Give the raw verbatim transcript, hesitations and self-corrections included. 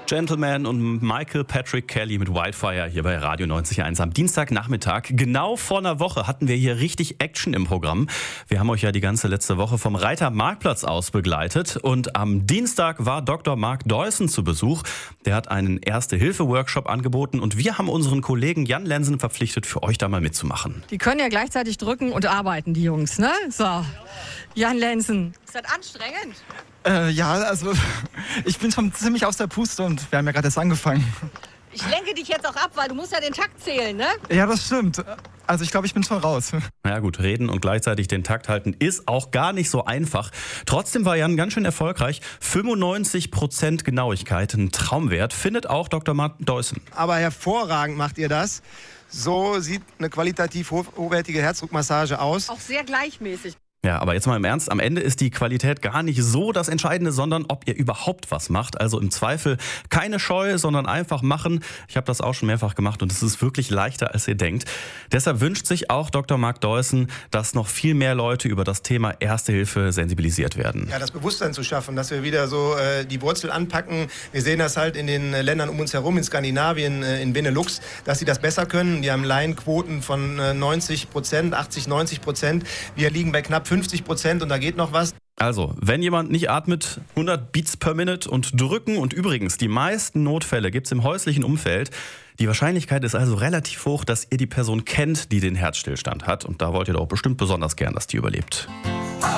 Gentleman und Michael Patrick Kelly mit Wildfire hier bei Radio neunzig Komma eins am Dienstagnachmittag. Genau vor einer Woche hatten wir hier richtig Action im Programm. Wir haben euch ja die ganze letzte Woche vom Reiter Marktplatz aus begleitet und am Dienstag war Doktor Mark Deussen zu Besuch. Der hat einen Erste-Hilfe-Workshop angeboten und wir haben unseren Kollegen Jan Lensen verpflichtet, für euch da mal mitzumachen. Die können ja gleichzeitig drücken und arbeiten, die Jungs, ne? So, Jan Lensen. Ist das anstrengend? Äh, ja, also ich bin schon ziemlich aus der Puste und wir haben ja gerade erst angefangen. Ich lenke dich jetzt auch ab, weil du musst ja den Takt zählen, ne? Ja, das stimmt. Also ich glaube, ich bin schon raus. Na ja gut, reden und gleichzeitig den Takt halten ist auch gar nicht so einfach. Trotzdem war Jan ganz schön erfolgreich. fünfundneunzig Prozent Genauigkeit, ein Traumwert, findet auch Doktor Mark Deussen. Aber hervorragend macht ihr das. So sieht eine qualitativ hochwertige Herzdruckmassage aus. Auch sehr gleichmäßig. Ja, aber jetzt mal im Ernst, am Ende ist die Qualität gar nicht so das Entscheidende, sondern ob ihr überhaupt was macht. Also im Zweifel keine Scheu, sondern einfach machen. Ich habe das auch schon mehrfach gemacht und es ist wirklich leichter, als ihr denkt. Deshalb wünscht sich auch Doktor Mark Deussen, dass noch viel mehr Leute über das Thema Erste Hilfe sensibilisiert werden. Ja, das Bewusstsein zu schaffen, dass wir wieder so äh, die Wurzel anpacken. Wir sehen das halt in den Ländern um uns herum, in Skandinavien, äh, in Benelux, dass sie das besser können. Die haben Laienquoten von äh, neunzig Prozent, achtzig, neunzig Prozent. Wir liegen bei knapp fünfzig Prozent und da geht noch was. Also, wenn jemand nicht atmet, hundert Beats per Minute und drücken. Und übrigens, die meisten Notfälle gibt's im häuslichen Umfeld. Die Wahrscheinlichkeit ist also relativ hoch, dass ihr die Person kennt, die den Herzstillstand hat. Und da wollt ihr doch bestimmt besonders gern, dass die überlebt.